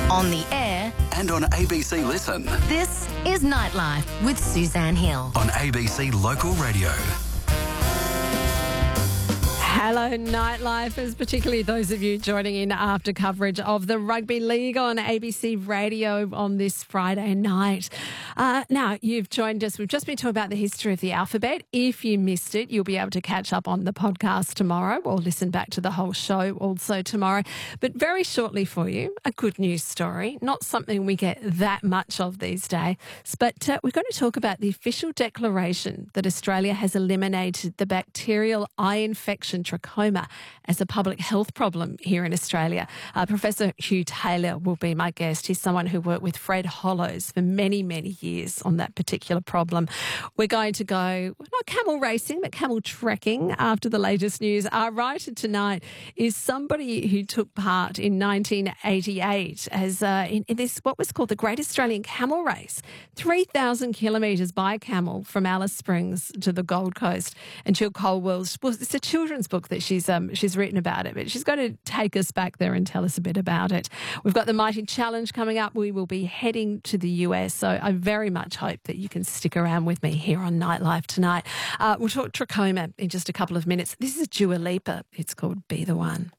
On the air and on ABC Listen. This is Nightlife with Suzanne Hill. On ABC Local Radio. Hello, Nightlifers, particularly those of you joining in after coverage of the Rugby League on ABC Radio on this Friday night. Now, you've joined us. We've just been talking about the history of the alphabet. If you missed it, you'll be able to catch up on the podcast tomorrow or listen back to the whole show also tomorrow. But very shortly for you, a good news story, not something we get that much of these days, but we're going to talk about the official declaration that Australia has eliminated the bacterial eye infection trachoma as a public health problem here in Australia. Professor Hugh Taylor will be my guest. He's someone who worked with Fred Hollows for many, many years on that particular problem. We're going to go, not camel racing, but camel trekking after the latest news. Our writer tonight is somebody who took part in 1988 as in this, what was called the Great Australian Camel Race, 3,000 kilometres by camel from Alice Springs to the Gold Coast. And Jill Colwell's, well, it's a children's book that she's written about it, but she's going to take us back there and tell us a bit about it. We've got the Mighty Challenge coming up. We will be heading to the US, so I very much hope that you can stick around with me here on Nightlife tonight. We'll talk trachoma in just a couple of minutes. This is Dua Lipa. It's called Be the One.